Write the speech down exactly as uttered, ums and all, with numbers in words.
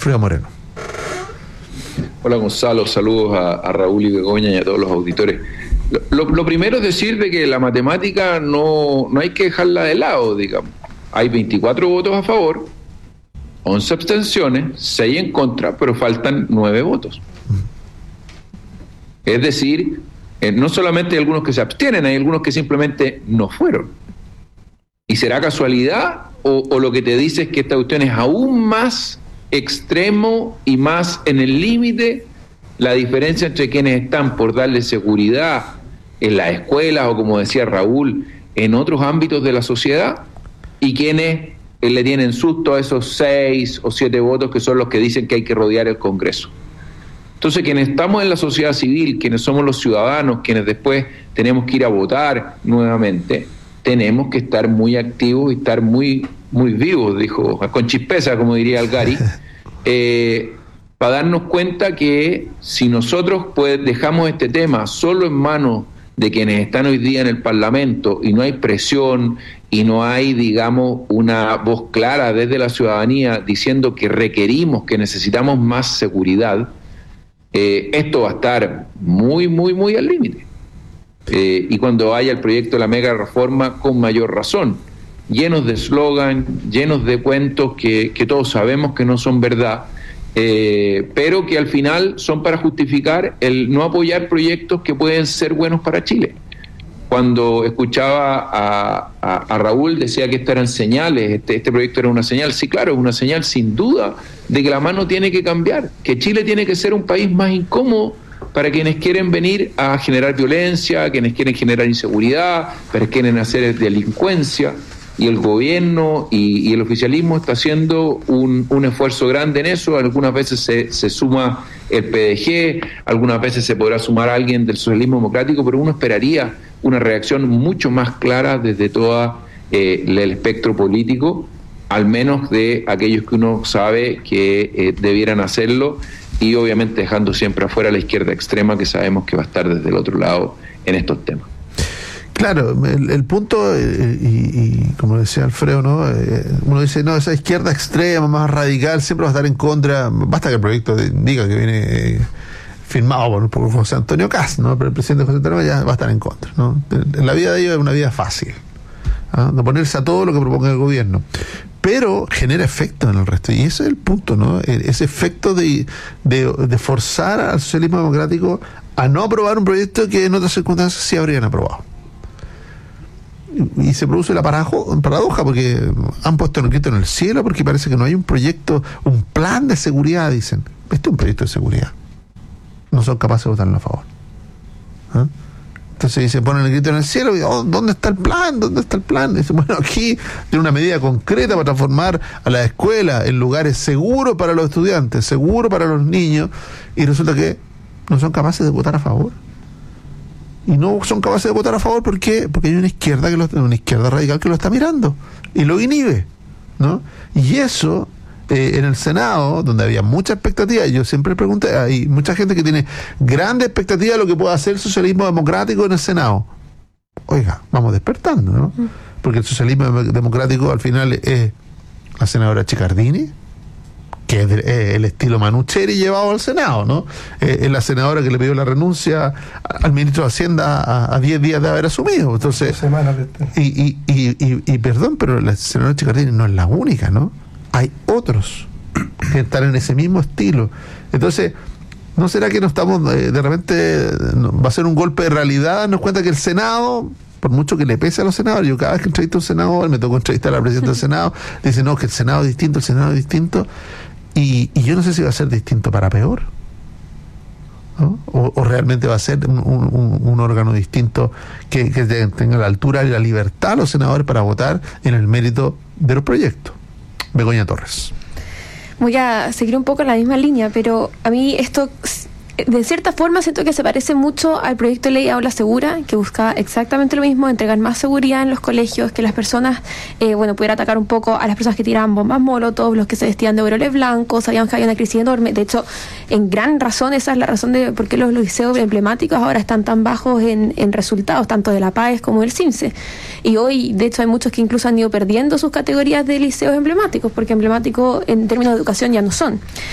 Alfredo Moreno. Hola Gonzalo, saludos a, a Raúl y Begoña y a todos los auditores. Lo, lo, lo primero es decir de que la matemática no, no hay que dejarla de lado, digamos. Hay veinticuatro votos a favor, once abstenciones, seis en contra, pero faltan nueve votos. Es decir, eh, no solamente hay algunos que se abstienen, hay algunos que simplemente no fueron. ¿Y será casualidad o, o lo que te dice es que esta cuestión es aún más extremo y más en el límite la diferencia entre quienes están por darle seguridad en las escuelas o, como decía Raúl, en otros ámbitos de la sociedad, y quienes eh, le tienen susto a esos seis o siete votos que son los que dicen que hay que rodear el Congreso? Entonces, quienes estamos en la sociedad civil, quienes somos los ciudadanos, quienes después tenemos que ir a votar nuevamente, tenemos que estar muy activos y estar muy, muy vivos, dijo, con chispeza, como diría Algari, eh, para darnos cuenta que si nosotros pues dejamos este tema solo en manos de quienes están hoy día en el Parlamento y no hay presión y no hay, digamos, una voz clara desde la ciudadanía diciendo que requerimos, que necesitamos más seguridad, eh, esto va a estar muy, muy, muy al límite. Eh, y cuando haya el proyecto de la mega reforma, con mayor razón, llenos de eslogan, llenos de cuentos que, que todos sabemos que no son verdad, eh, pero que al final son para justificar el no apoyar proyectos que pueden ser buenos para Chile. Cuando escuchaba a, a, a Raúl, decía que estas eran señales, este, este proyecto era una señal. Sí, claro, es una señal sin duda de que la mano tiene que cambiar, que Chile tiene que ser un país más incómodo para quienes quieren venir a generar violencia, quienes quieren generar inseguridad, para quienes quieren hacer delincuencia, y el gobierno y, y el oficialismo está haciendo un, un esfuerzo grande en eso. Algunas veces se, se suma el P D G, algunas veces se podrá sumar a alguien del socialismo democrático, pero uno esperaría una reacción mucho más clara desde todo eh, el espectro político, al menos de aquellos que uno sabe que eh, debieran hacerlo, y obviamente dejando siempre afuera a la izquierda extrema, que sabemos que va a estar desde el otro lado en estos temas. Claro, el, el punto, eh, y, y como decía Alfredo, ¿no? Eh, uno dice, no, esa izquierda extrema, más radical, siempre va a estar en contra. Basta que el proyecto diga que viene eh, firmado por, por José Antonio Kast, ¿no? Pero el presidente José Antonio ya va a estar en contra, ¿no? La vida de ellos es una vida fácil, ¿ah? De ponerse a todo lo que proponga el gobierno, pero genera efecto en el resto, y ese es el punto, ¿no? Ese efecto de, de, de forzar al socialismo democrático a no aprobar un proyecto que en otras circunstancias sí habrían aprobado. Y, y se produce la parajo, paradoja, porque han puesto el grito en el cielo, porque parece que no hay un proyecto, un plan de seguridad, dicen. Este es un proyecto de seguridad. No son capaces de votarlo a favor. ¿Ah? Entonces se ponen el grito en el cielo y, oh, ¿dónde está el plan? ¿Dónde está el plan? Dice, bueno, aquí tiene una medida concreta para transformar a la escuela en lugares seguros para los estudiantes, seguros para los niños, y resulta que no son capaces de votar a favor. Y no son capaces de votar a favor, ¿por qué? Porque hay una izquierda que lo, una izquierda radical que lo está mirando y lo inhibe, ¿no? Y eso eh, en el Senado, donde había mucha expectativa, yo siempre pregunté, hay mucha gente que tiene grande expectativa de lo que pueda hacer el socialismo democrático en el Senado. Oiga, vamos despertando, ¿no? Porque el socialismo democrático al final es la senadora Chiccardini, que es el estilo Manucheri llevado al Senado, ¿no? Eh, es la senadora que le pidió la renuncia al ministro de Hacienda a diez días de haber asumido. Entonces, y, y, y, y, y perdón, pero la senadora Chiccardini no es la única, ¿no? Hay otros que están en ese mismo estilo. Entonces, ¿no será que no estamos, eh, de repente, no, va a ser un golpe de realidad, darnos cuenta que el Senado, por mucho que le pese a los senadores, yo cada vez que entrevisto a un senador, me tocó entrevistar a la presidenta del Senado, dice, no, que el Senado es distinto, el Senado es distinto, y, y yo no sé si va a ser distinto para peor, ¿no? O, o realmente va a ser un, un, un órgano distinto que, que tenga la altura y la libertad a los senadores para votar en el mérito de los proyectos. Begoña Torres. Voy a seguir un poco en la misma línea, pero a mí esto, de cierta forma, siento que se parece mucho al proyecto de ley Aula Segura, que buscaba exactamente lo mismo, entregar más seguridad en los colegios, que las personas, eh, bueno, pudieran atacar un poco a las personas que tiraban bombas molotov, los que se vestían de overoles blancos, sabíamos que había una crisis enorme. De hecho, en gran razón, esa es la razón de por qué los liceos emblemáticos ahora están tan bajos en, en resultados, tanto de la P A E S como del CIMSE. Y hoy, de hecho, hay muchos que incluso han ido perdiendo sus categorías de liceos emblemáticos, porque emblemáticos en términos de educación ya no son.